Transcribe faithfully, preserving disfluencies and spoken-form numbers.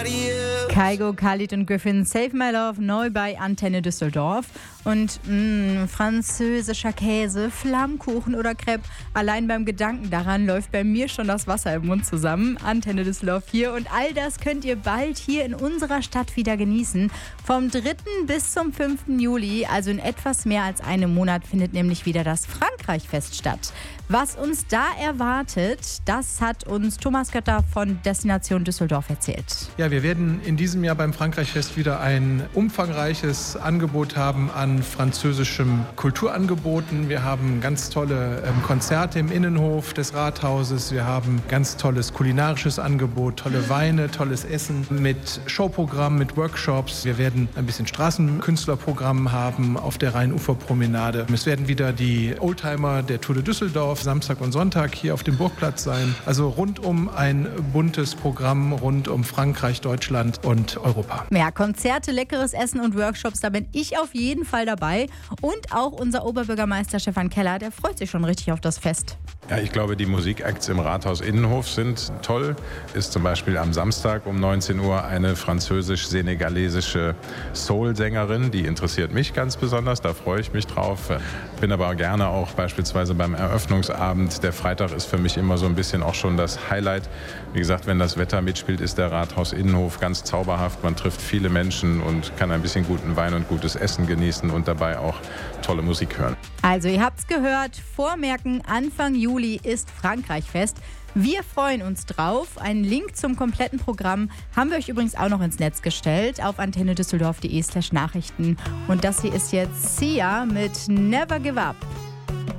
Kygo, Khalid und Griffin, Save My Love, neu bei Antenne Düsseldorf. Und mh, französischer Käse, Flammkuchen oder Crepe, allein beim Gedanken daran läuft bei mir schon das Wasser im Mund zusammen. Antenne Düsseldorf hier und all das könnt ihr bald hier in unserer Stadt wieder genießen. Vom dritten bis zum fünften Juli, also in etwas mehr als einem Monat, findet nämlich wieder das Frankreich-Fest statt. Was uns da erwartet, das hat uns Thomas Götter von Destination Düsseldorf erzählt. Ja, wir werden in diesem Jahr beim Frankreich-Fest wieder ein umfangreiches Angebot haben an französischem Kulturangeboten. Wir haben ganz tolle ähm, Konzerte im Innenhof des Rathauses. Wir haben ganz tolles kulinarisches Angebot, tolle Weine, tolles Essen mit Showprogramm, mit Workshops. Wir werden ein bisschen Straßenkünstlerprogramm haben auf der Rheinuferpromenade. Es werden wieder die Oldtimer der Tour de Düsseldorf Samstag und Sonntag hier auf dem Burgplatz sein. Also rundum ein buntes Programm rund um Frankreich, Deutschland und Europa. Ja, Konzerte, leckeres Essen und Workshops, da bin ich auf jeden Fall dabei. Und auch unser Oberbürgermeister Stefan Keller, der freut sich schon richtig auf das Fest. Ja, ich glaube, die Musikacts im Rathaus Innenhof sind toll. Ist zum Beispiel am Samstag um neunzehn Uhr eine französisch-senegalesische Soul-Sängerin. Die interessiert mich ganz besonders, da freue ich mich drauf. Bin aber gerne auch beispielsweise beim Eröffnungsabend. Der Freitag ist für mich immer so ein bisschen auch schon das Highlight. Wie gesagt, wenn das Wetter mitspielt, ist der Rathaus Innenhof ganz zauberhaft. Man trifft viele Menschen und kann ein bisschen guten Wein und gutes Essen genießen und dabei auch tolle Musik hören. Also ihr habt's gehört, vormerken, Anfang Juli ist Frankreich-Fest. Wir freuen uns drauf. Einen Link zum kompletten Programm haben wir euch übrigens auch noch ins Netz gestellt auf antennedüsseldorf.de slash Nachrichten. Und das hier ist jetzt Sia mit Never Give Up.